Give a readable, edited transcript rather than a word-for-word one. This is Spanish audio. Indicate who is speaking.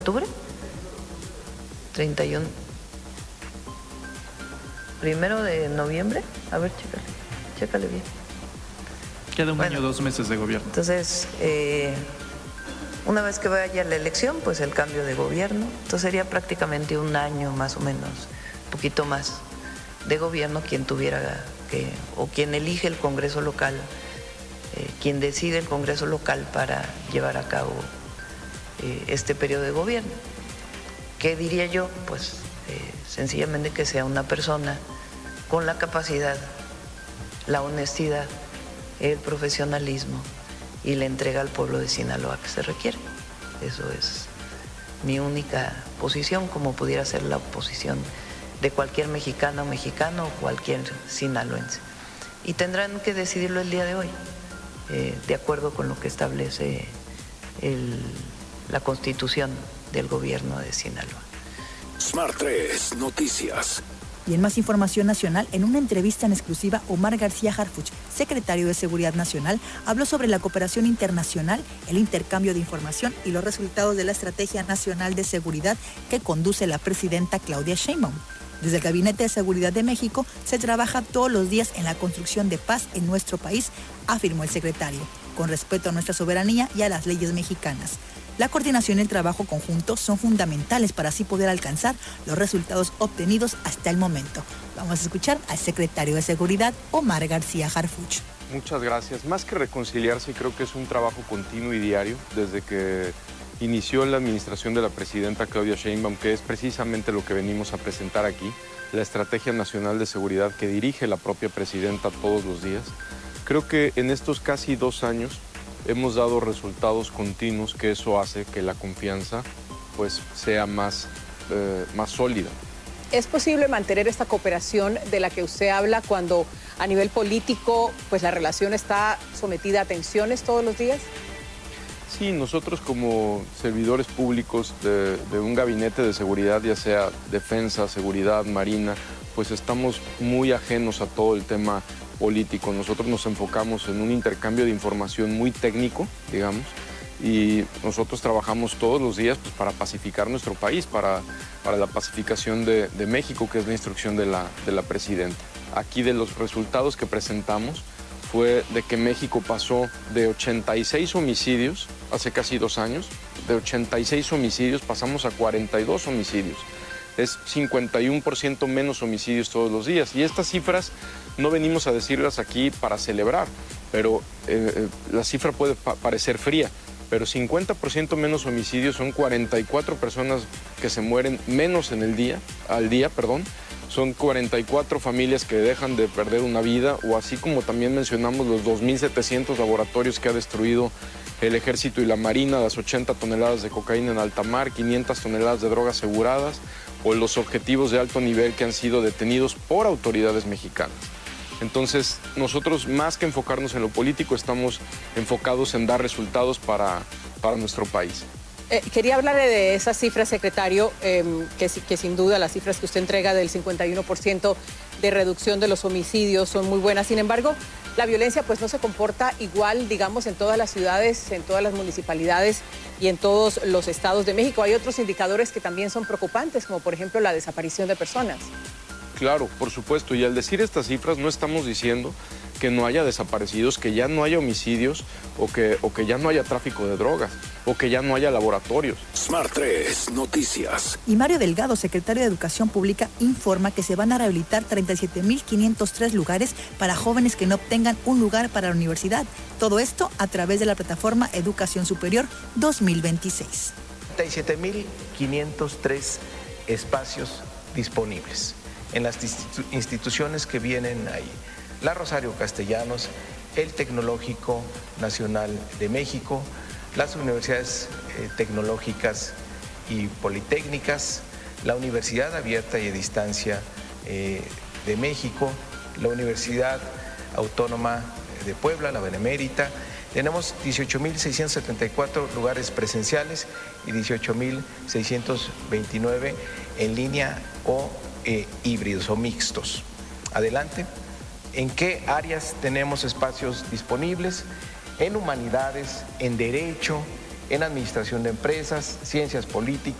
Speaker 1: ¿Octubre? 31. ¿1 de noviembre? A ver, chécale bien.
Speaker 2: Queda un año, 2 meses de gobierno.
Speaker 1: Entonces, una vez que vaya la elección, pues el cambio de gobierno. Entonces sería prácticamente un año más o menos, un poquito más de gobierno quien tuviera que, o quien elige el Congreso local, quien decide el Congreso local para llevar a cabo este periodo de gobierno. ¿Qué diría yo? Pues sencillamente que sea una persona con la capacidad, la honestidad, el profesionalismo y la entrega al pueblo de Sinaloa que se requiere. Eso es mi única posición, como pudiera ser la posición de cualquier mexicana o mexicano o cualquier sinaloense. Y tendrán que decidirlo el día de hoy, de acuerdo con lo que establece la Constitución del gobierno de Sinaloa.
Speaker 3: Smart 3 Noticias.
Speaker 4: Y en más información nacional, en una entrevista en exclusiva, Omar García Harfuch, secretario de Seguridad Nacional, habló sobre la cooperación internacional, el intercambio de información y los resultados de la Estrategia Nacional de Seguridad que conduce la presidenta Claudia Sheinbaum. Desde el Gabinete de Seguridad de México se trabaja todos los días en la construcción de paz en nuestro país, afirmó el secretario, con respeto a nuestra soberanía y a las leyes mexicanas. La coordinación y el trabajo conjunto son fundamentales para así poder alcanzar los resultados obtenidos hasta el momento. Vamos a escuchar al secretario de Seguridad, Omar García Harfuch.
Speaker 5: Muchas gracias. Más que reconciliarse, creo que es un trabajo continuo y diario desde que inició la administración de la presidenta Claudia Sheinbaum, que es precisamente lo que venimos a presentar aquí, la Estrategia Nacional de Seguridad que dirige la propia presidenta todos los días. Creo que en estos casi 2 años hemos dado resultados continuos, que eso hace que la confianza pues sea más sólida.
Speaker 6: ¿Es posible mantener esta cooperación de la que usted habla cuando a nivel político pues la relación está sometida a tensiones todos los días?
Speaker 5: Sí, nosotros como servidores públicos de un gabinete de seguridad, ya sea defensa, seguridad, marina, pues estamos muy ajenos a todo el tema político. Nosotros nos enfocamos en un intercambio de información muy técnico, digamos, y nosotros trabajamos todos los días pues, para pacificar nuestro país, para la pacificación de México, que es la instrucción de la presidenta. Aquí de los resultados que presentamos fue de que México pasó de 86 homicidios hace casi 2 años, de 86 homicidios pasamos a 42 homicidios. Es 51% menos homicidios todos los días. Y estas cifras no venimos a decirlas aquí para celebrar, pero la cifra puede parecer fría, pero 50% menos homicidios son 44 personas que se mueren menos al día, son 44 familias que dejan de perder una vida, o así como también mencionamos los 2.700 laboratorios que ha destruido el Ejército y la Marina, las 80 toneladas de cocaína en alta mar, 500 toneladas de drogas aseguradas, o los objetivos de alto nivel que han sido detenidos por autoridades mexicanas. Entonces, nosotros más que enfocarnos en lo político, estamos enfocados en dar resultados para nuestro país.
Speaker 6: Quería hablarle de esas cifras, secretario, que sin duda las cifras que usted entrega del 51% de reducción de los homicidios son muy buenas. Sin embargo, la violencia pues no se comporta igual, digamos, en todas las ciudades, en todas las municipalidades y en todos los estados de México. Hay otros indicadores que también son preocupantes, como por ejemplo la desaparición de personas.
Speaker 5: Claro, por supuesto, y al decir estas cifras no estamos diciendo que no haya desaparecidos, que ya no haya homicidios o que ya no haya tráfico de drogas o que ya no haya laboratorios.
Speaker 3: Smart 3 Noticias.
Speaker 4: Y Mario Delgado, secretario de Educación Pública, informa que se van a rehabilitar 37.503 lugares para jóvenes que no obtengan un lugar para la universidad. Todo esto a través de la plataforma Educación Superior 2026.
Speaker 7: 37.503 espacios disponibles en las instituciones que vienen ahí. La Rosario Castellanos, el Tecnológico Nacional de México, las universidades tecnológicas y politécnicas, la Universidad Abierta y a Distancia de México, la Universidad Autónoma de Puebla, la Benemérita. Tenemos 18.674 lugares presenciales y 18.629 en línea o híbridos o mixtos. Adelante. ¿En qué áreas tenemos espacios disponibles? En humanidades, en derecho, en administración de empresas, ciencias políticas,